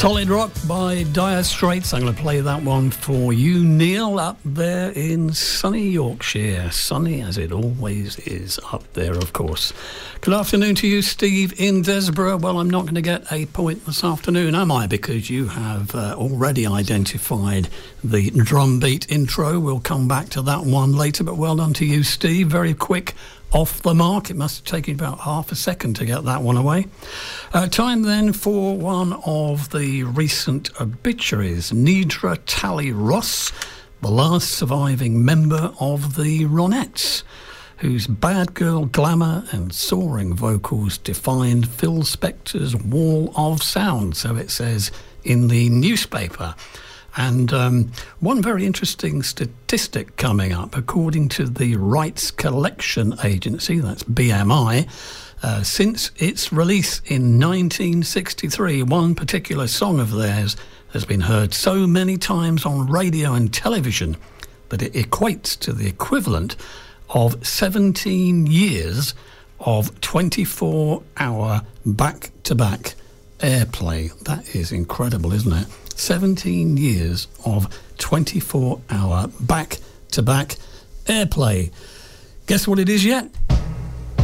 Solid Rock by Dire Straits. I'm going to play that one for you, Neil, up there in sunny Yorkshire. Sunny as it always is up there, of course. Good afternoon to you, Steve, in Desborough. Well, I'm not going to get a point this afternoon, am I? Because you have already identified the drum beat intro. We'll come back to that one later, but well done to you, Steve. Very quick off the mark. It must have taken about half a second to get that one away. Time then for one of the recent obituaries. Nedra Talley-Ross, the last surviving member of the Ronettes, whose bad girl glamour and soaring vocals defined Phil Spector's wall of sound, so it says in the newspaper. And one very interesting statistic coming up, according to the Rights Collection Agency, that's BMI, since its release in 1963, one particular song of theirs has been heard so many times on radio and television that it equates to the equivalent of 17 years of 24-hour back-to-back airplay. That is incredible, isn't it? 17 years of 24-hour back-to-back airplay. Guess what it is yet?